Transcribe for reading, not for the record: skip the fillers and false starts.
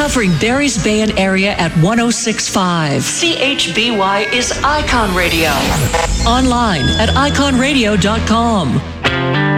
Covering Barry's Bay and area at 106.5. CHBY is Icon Radio. Online at iconradio.com.